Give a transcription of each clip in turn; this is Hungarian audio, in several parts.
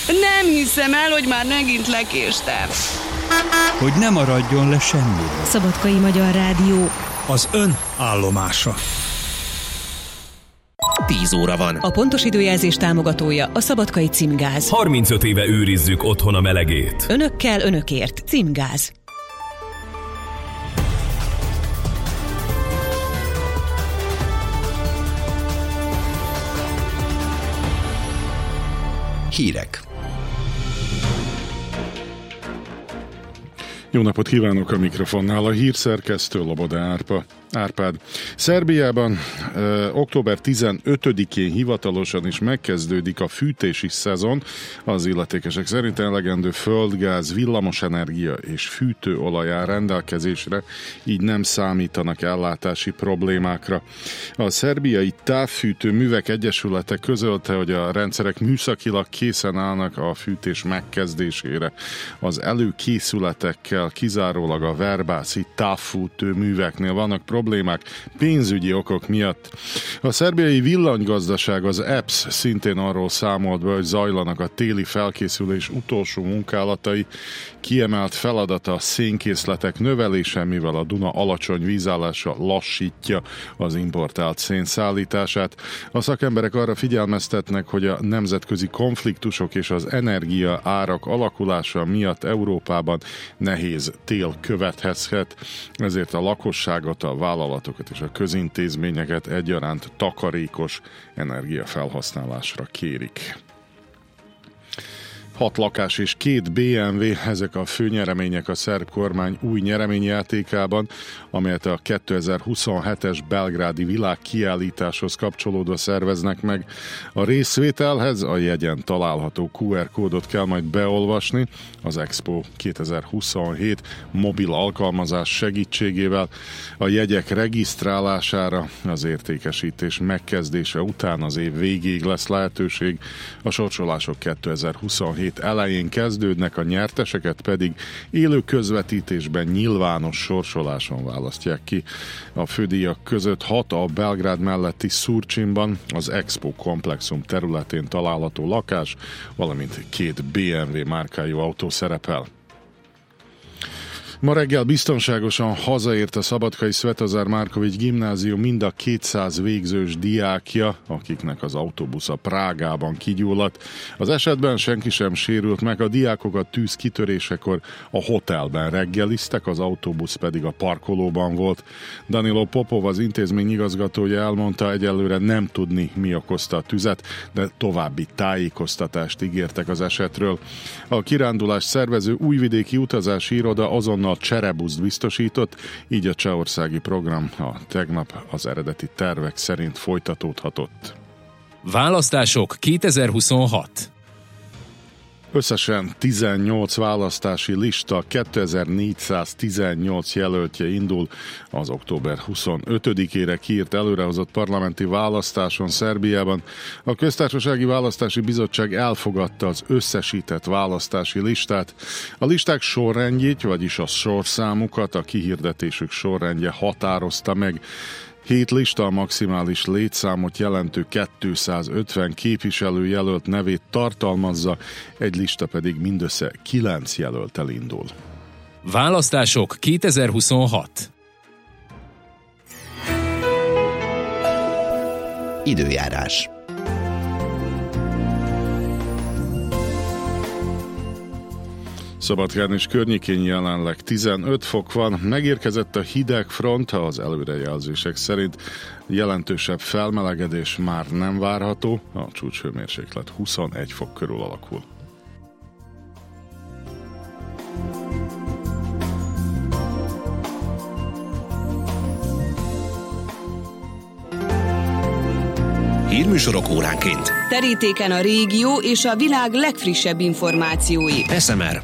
Nem hiszem el, hogy már megint lekéstem. Hogy ne maradjon le semmiről. Szabadkai Magyar Rádió. Az ön állomása. 10 óra van. A pontos időjelzés támogatója a Szabadkai Címgáz. 35 éve őrizzük otthon a melegét. Önökkel, önökért. Címgáz. Hírek. Jó napot kívánok, a mikrofonnál a hírszerkesztő Loboda Árpád. Szerbiában október 15-én hivatalosan is megkezdődik a fűtési szezon. Az illetékesek szerint elegendő földgáz, villamosenergia és fűtőolaj áll rendelkezésre, így nem számítanak ellátási problémákra. A Szerbiai Távfűtő Művek Egyesülete közölte, hogy a rendszerek műszakilag készen állnak a fűtés megkezdésére. Az előkészületekkel kizárólag a verbászi távfűtő műveknél vannak problémák pénzügyi okok miatt. A szerbiai villanygazdaság, az EPS szintén arról számolt be, hogy zajlanak a téli felkészülés utolsó munkálatai. Kiemelt feladata a szénkészletek növelése, mivel a Duna alacsony vízállása lassítja az importált szén szállítását. A szakemberek arra figyelmeztetnek, hogy a nemzetközi konfliktusok és az energia árak alakulása miatt Európában nehéz tél követhethet, ezért a lakosságot, a vállalatokat és a közintézményeket egyaránt takarékos energiafelhasználásra kérik. 6 lakás és 2 BMW, ezek a fő nyeremények a szerb kormány új nyereményjátékában, amelyet a 2027-es belgrádi világkiállításhoz kapcsolódva szerveznek meg. A részvételhez a jegyen található QR kódot kell majd beolvasni, az Expo 2027 mobil alkalmazás segítségével. A jegyek regisztrálására az értékesítés megkezdése után az év végéig lesz lehetőség, a sorsolások 2027 elején kezdődnek, a nyerteseket pedig élő közvetítésben nyilvános sorsoláson választják ki. A fődíjak között 6 a Belgrád melletti Surcsinban, az Expo komplexum területén található lakás, valamint 2 BMW márkájú autó szerepel. Ma reggel biztonságosan hazaért a szabadkai Svetozár Márkovics gimnázium mind a 200 végzős diákja, akiknek az autóbusza Prágában kigyulladt. Az esetben senki sem sérült meg, a diákok a tűz kitörésekor a hotelben reggeliztek, az autóbusz pedig a parkolóban volt. Danilo Popov, az intézmény igazgatója elmondta, egyelőre nem tudni, mi okozta a tüzet, de további tájékoztatást ígértek az esetről. A kirándulás szervező Újvidéki Utazási Iroda azonnal cserebuszt biztosított, így a csehországi program tegnap az eredeti tervek szerint folytatódhatott. Választások 2026. Összesen 18 választási lista, 2418 jelöltje indul az október 25-ére kiírt előrehozott parlamenti választáson Szerbiában. A Köztársasági Választási Bizottság elfogadta az összesített választási listát. A listák sorrendjét, vagyis a sorszámukat a kihirdetésük sorrendje határozta meg. 7 lista a maximális létszámot jelentő 250 képviselőjelölt nevét tartalmazza, egy lista pedig mindössze 9 jelölttel indul. Választások 2026. Időjárás. Szabadkán és környékén jelenleg 15 fok van, megérkezett a hideg front, az előrejelzések szerint jelentősebb felmelegedés már nem várható, a csúcshőmérséklet 21 fok körül alakul. Hírműsorok óránként. Terítéken a régió és a világ legfrissebb információi. SMR.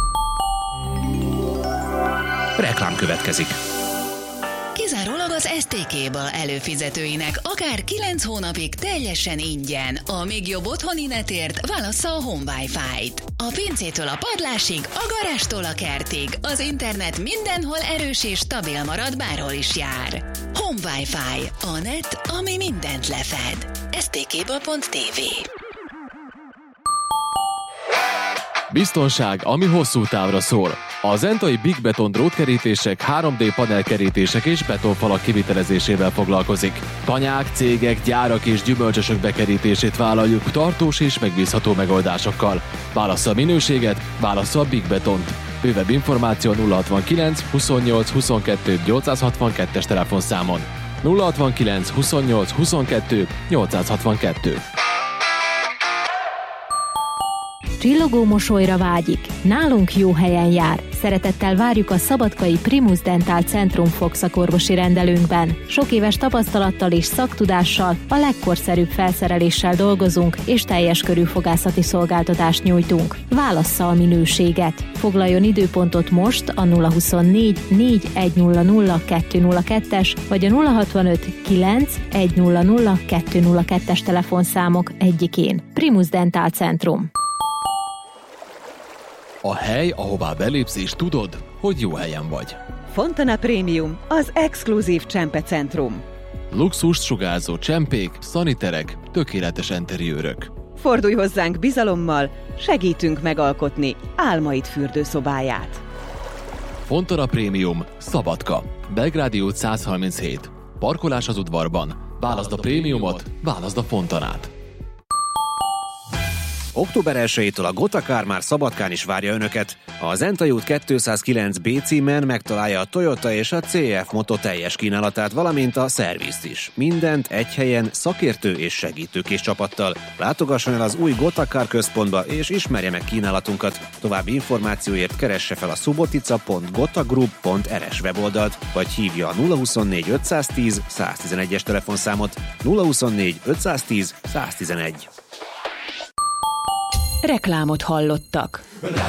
Reklám következik. Kizárólag az STK-ből előfizetőinek akár 9 hónapig teljesen ingyen. A még jobb otthoni netért válassza a Home Wi-Fi-t. A pincétől a padlásig, a garástól a kertig, az internet mindenhol erős és stabil marad, bárhol is jár. Home Wi-Fi. A net, ami mindent lefed. stk.tv. Biztonság, ami hosszú távra szól. A zentai Big Beton drótkerítések, 3D panelkerítések és betonfalak kivitelezésével foglalkozik. Tanyák, cégek, gyárak és gyümölcsösök bekerítését vállaljuk tartós és megbízható megoldásokkal. Válassza a minőséget, válassza a Big Betont. Bővebb információ 069 28 22 862-es telefonszámon. 069 28 22 862. Csillogó mosolyra vágyik, nálunk jó helyen jár. Szeretettel várjuk a szabadkai Primus Dental Centrum fogszakorvosi rendelőnkben. Sok éves tapasztalattal és szaktudással, a legkorszerűbb felszereléssel dolgozunk, és teljes körű fogászati szolgáltatást nyújtunk. Válassza a minőséget. Foglaljon időpontot most a 024 4100 202-es vagy a 065 9 100 202-es telefonszámok egyikén. Primus Dental Centrum. A hely, ahová belépsz és tudod, hogy jó helyen vagy. Fontana Premium, az exkluzív csempecentrum. Luxust sugárzó csempék, szaniterek, tökéletes enteriőrök. Fordulj hozzánk bizalommal, segítünk megalkotni álmaid fürdőszobáját. Fontana Premium, Szabadka, Belgrádi út 137. Parkolás az udvarban. Válaszd a prémiumot, válaszd a Fontanát. Október 1-től a Gotakár már Szabadkán is várja Önöket. A Zentai út 209B címen megtalálja a Toyota és a CF Moto teljes kínálatát, valamint a szervizt is. Mindent egy helyen, szakértő és segítőkés csapattal. Látogasson el az új Gotakár központba és ismerje meg kínálatunkat. További információért keresse fel a subotica.gotagroup.rs weboldalt, vagy hívja a 024 510 111-es telefonszámot. 024 510 111. Reklámot hallottak.